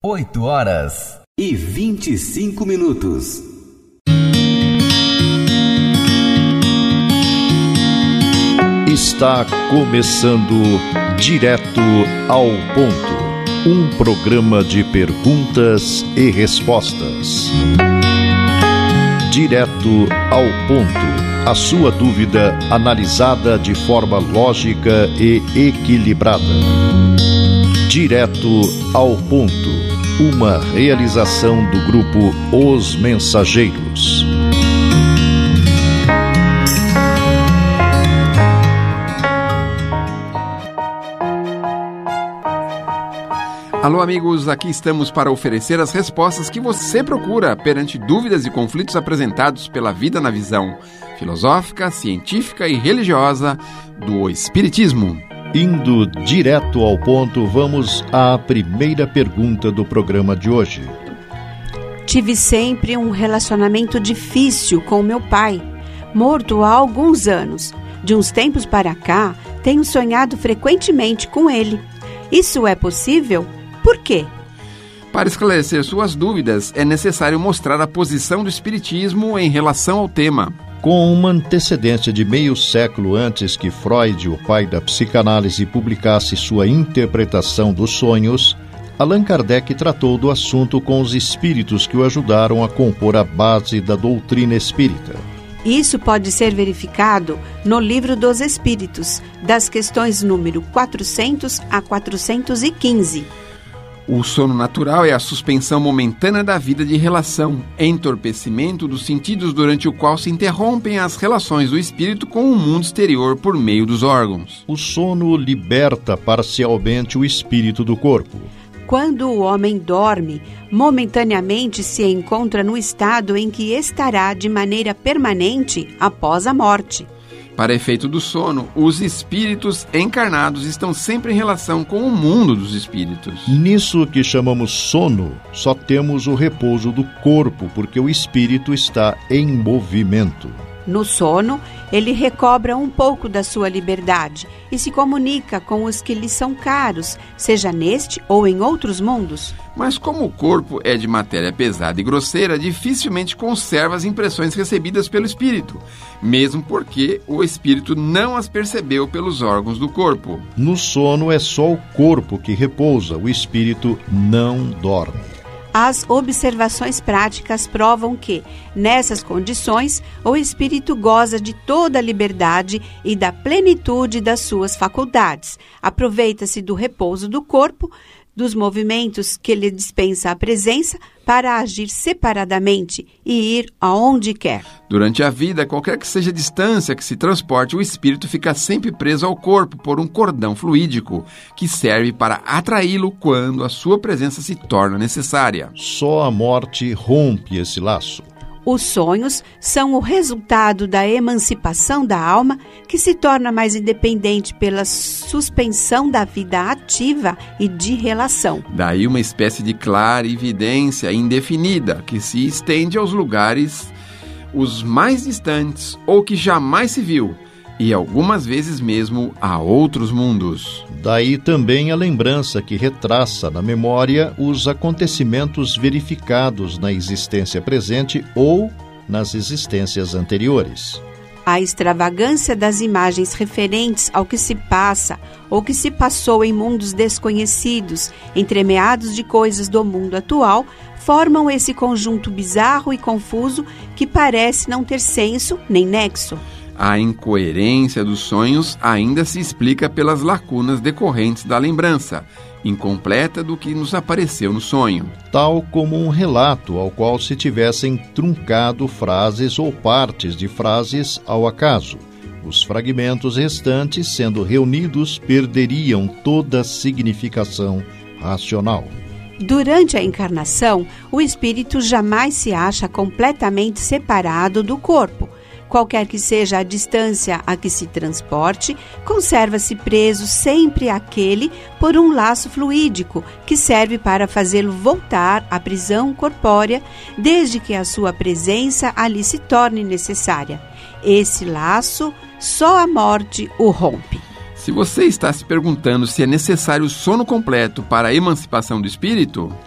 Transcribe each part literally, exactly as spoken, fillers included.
oito horas e vinte e cinco minutos. Está começando Direto ao Ponto, um programa de perguntas e respostas. Direto ao Ponto, a sua dúvida analisada de forma lógica e equilibrada. Direto ao Ponto, uma realização do grupo Os Mensageiros. Alô amigos, aqui estamos para oferecer as respostas que você procura perante dúvidas e conflitos apresentados pela vida na visão filosófica, científica e religiosa do Espiritismo. Indo direto ao ponto, vamos à primeira pergunta do programa de hoje. Tive sempre um relacionamento difícil com meu pai, morto há alguns anos. De uns tempos para cá, tenho sonhado frequentemente com ele. Isso é possível? Por quê? Para esclarecer suas dúvidas, é necessário mostrar a posição do Espiritismo em relação ao tema. Com uma antecedência de meio século antes que Freud, o pai da psicanálise, publicasse sua interpretação dos sonhos, Allan Kardec tratou do assunto com os espíritos que o ajudaram a compor a base da doutrina espírita. Isso pode ser verificado no Livro dos Espíritos, das questões número quatrocentos a quatrocentos e quinze. O sono natural é a suspensão momentânea da vida de relação, entorpecimento dos sentidos durante o qual se interrompem as relações do espírito com o mundo exterior por meio dos órgãos. O sono liberta parcialmente o espírito do corpo. Quando o homem dorme, momentaneamente se encontra no estado em que estará de maneira permanente após a morte. Para efeito do sono, os espíritos encarnados estão sempre em relação com o mundo dos espíritos. Nisso que chamamos sono, só temos o repouso do corpo, porque o espírito está em movimento. No sono, ele recobra um pouco da sua liberdade e se comunica com os que lhe são caros, seja neste ou em outros mundos. Mas como o corpo é de matéria pesada e grosseira, dificilmente conserva as impressões recebidas pelo espírito, mesmo porque o espírito não as percebeu pelos órgãos do corpo. No sono é só o corpo que repousa, o espírito não dorme. As observações práticas provam que, nessas condições, o espírito goza de toda a liberdade e da plenitude das suas faculdades. Aproveita-se do repouso do corpo, dos movimentos que lhe dispensa a presença, para agir separadamente e ir aonde quer. Durante a vida, qualquer que seja a distância que se transporte, o espírito fica sempre preso ao corpo por um cordão fluídico, que serve para atraí-lo quando a sua presença se torna necessária. Só a morte rompe esse laço. Os sonhos são o resultado da emancipação da alma, que se torna mais independente pela suspensão da vida ativa e de relação. Daí uma espécie de clarividência indefinida, que se estende aos lugares os mais distantes ou que jamais se viu, e algumas vezes mesmo a outros mundos. Daí também a lembrança que retraça na memória os acontecimentos verificados na existência presente ou nas existências anteriores. A extravagância das imagens referentes ao que se passa ou que se passou em mundos desconhecidos, entremeados de coisas do mundo atual, formam esse conjunto bizarro e confuso que parece não ter senso nem nexo. A incoerência dos sonhos ainda se explica pelas lacunas decorrentes da lembrança, incompleta do que nos apareceu no sonho. Tal como um relato ao qual se tivessem truncado frases ou partes de frases ao acaso. Os fragmentos restantes, sendo reunidos, perderiam toda a significação racional. Durante a encarnação, o espírito jamais se acha completamente separado do corpo. Qualquer que seja a distância a que se transporte, conserva-se preso sempre àquele por um laço fluídico que serve para fazê-lo voltar à prisão corpórea, desde que a sua presença ali se torne necessária. Esse laço, só a morte o rompe. Se você está se perguntando se é necessário o sono completo para a emancipação do espírito,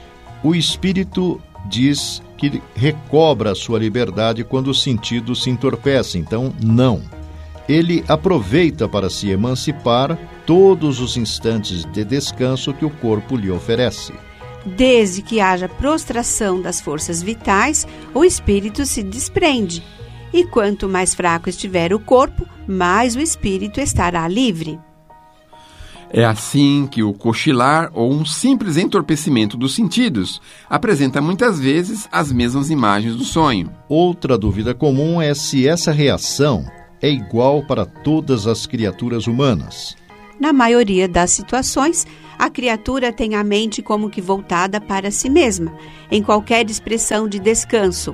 O espírito diz que recobra a sua liberdade quando os sentidos se entorpecem, então não. Ele aproveita para se emancipar todos os instantes de descanso que o corpo lhe oferece. Desde que haja prostração das forças vitais, o espírito se desprende. E quanto mais fraco estiver o corpo, mais o espírito estará livre. É assim que o cochilar ou um simples entorpecimento dos sentidos apresenta muitas vezes as mesmas imagens do sonho. Outra dúvida comum é se essa reação é igual para todas as criaturas humanas. Na maioria das situações, a criatura tem a mente como que voltada para si mesma, em qualquer expressão de descanso,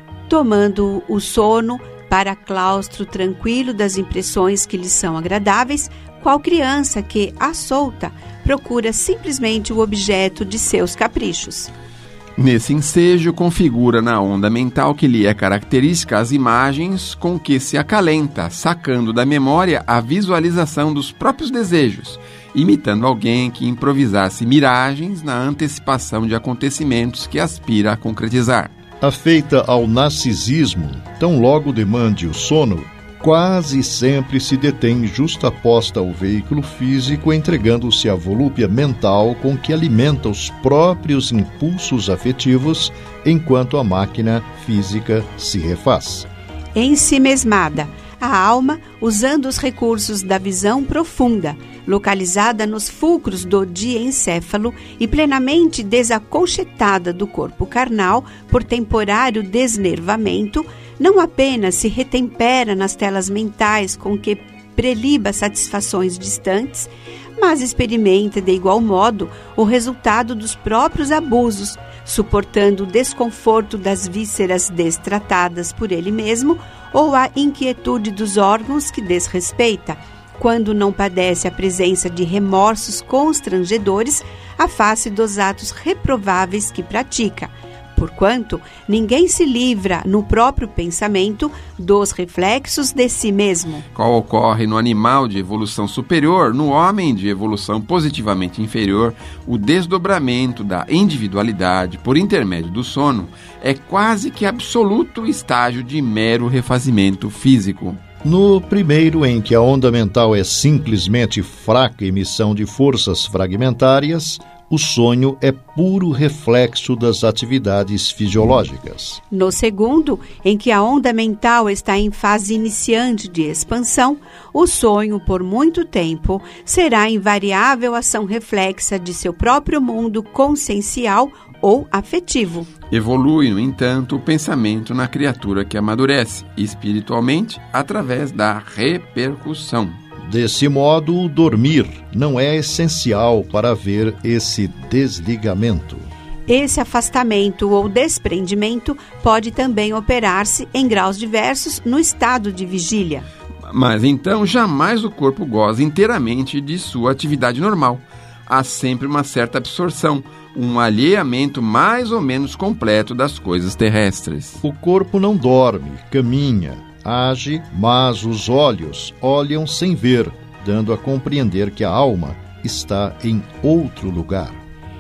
tomando o sono para claustro tranquilo das impressões que lhe são agradáveis, qual criança que, à solta, procura simplesmente o objeto de seus caprichos. Nesse ensejo, configura na onda mental que lhe é característica as imagens com que se acalenta, sacando da memória a visualização dos próprios desejos, imitando alguém que improvisasse miragens na antecipação de acontecimentos que aspira a concretizar. Afeita ao narcisismo, tão logo demande o sono, quase sempre se detém justaposta ao veículo físico, entregando-se à volúpia mental com que alimenta os próprios impulsos afetivos, enquanto a máquina física se refaz. Ensimesmada, a alma, usando os recursos da visão profunda, localizada nos fulcros do diencéfalo e plenamente desacolchetada do corpo carnal por temporário desnervamento, não apenas se retempera nas telas mentais com que preliba satisfações distantes, mas experimenta de igual modo o resultado dos próprios abusos, suportando o desconforto das vísceras destratadas por ele mesmo ou a inquietude dos órgãos que desrespeita, quando não padece a presença de remorsos constrangedores à face dos atos reprováveis que pratica, porquanto ninguém se livra no próprio pensamento dos reflexos de si mesmo. Qual ocorre no animal de evolução superior, no homem de evolução positivamente inferior, o desdobramento da individualidade por intermédio do sono é quase que absoluto estágio de mero refazimento físico. No primeiro, em que a onda mental é simplesmente fraca emissão de forças fragmentárias, o sonho é puro reflexo das atividades fisiológicas. No segundo, em que a onda mental está em fase iniciante de expansão, o sonho, por muito tempo, será invariável ação reflexa de seu próprio mundo consciencial ou afetivo. Evolui, no entanto, o pensamento na criatura que amadurece, espiritualmente, através da repercussão. Desse modo, o dormir não é essencial para haver esse desligamento. Esse afastamento ou desprendimento pode também operar-se em graus diversos no estado de vigília. Mas então jamais o corpo goza inteiramente de sua atividade normal. Há sempre uma certa absorção, um alheamento mais ou menos completo das coisas terrestres. O corpo não dorme, caminha, age, mas os olhos olham sem ver, dando a compreender que a alma está em outro lugar.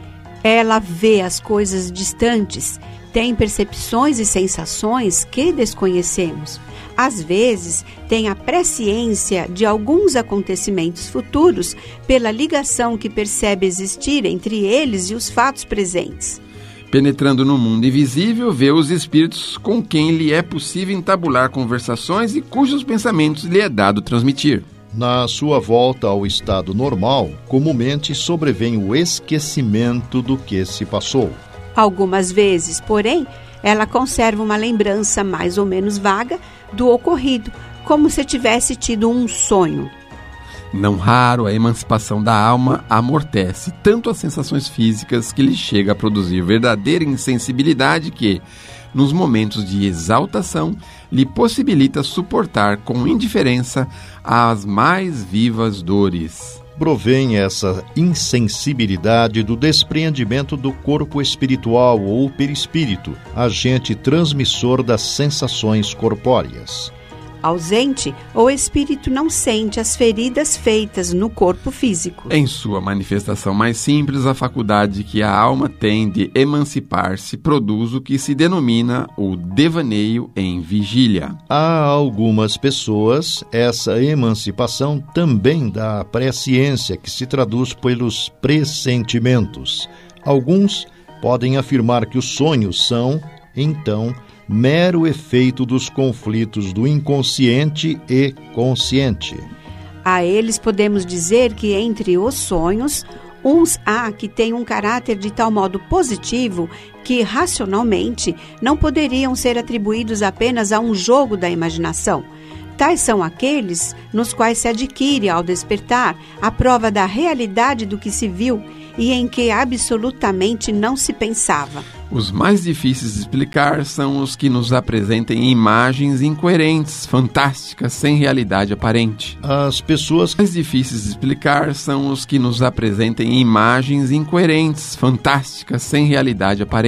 Ela vê as coisas distantes, tem percepções e sensações que desconhecemos. Às vezes, tem a presciência de alguns acontecimentos futuros pela ligação que percebe existir entre eles e os fatos presentes. Penetrando no mundo invisível, vê os espíritos com quem lhe é possível entabular conversações e cujos pensamentos lhe é dado transmitir. Na sua volta ao estado normal, comumente sobrevém o esquecimento do que se passou. Algumas vezes, porém, ela conserva uma lembrança mais ou menos vaga do ocorrido, como se tivesse tido um sonho. Não raro, a emancipação da alma amortece tanto as sensações físicas que lhe chega a produzir verdadeira insensibilidade que, nos momentos de exaltação, lhe possibilita suportar com indiferença as mais vivas dores. Provém essa insensibilidade do despreendimento do corpo espiritual ou perispírito, agente transmissor das sensações corpóreas. ausente, o espírito não sente as feridas feitas no corpo físico. Em sua manifestação mais simples, a faculdade que a alma tem de emancipar-se produz o que se denomina o devaneio em vigília. A algumas pessoas, essa emancipação também dá presciência, que se traduz pelos pressentimentos. Alguns podem afirmar que os sonhos são, então, mero efeito dos conflitos do inconsciente e consciente. A eles podemos dizer que entre os sonhos, uns há que têm um caráter de tal modo positivo que, racionalmente, não poderiam ser atribuídos apenas a um jogo da imaginação. Tais são aqueles nos quais se adquire, ao despertar, a prova da realidade do que se viu e em que absolutamente não se pensava. Os mais difíceis de explicar são os que nos apresentem imagens incoerentes, fantásticas, sem realidade aparente. As pessoas mais difíceis de explicar são os que nos apresentem imagens incoerentes, fantásticas, sem realidade aparente.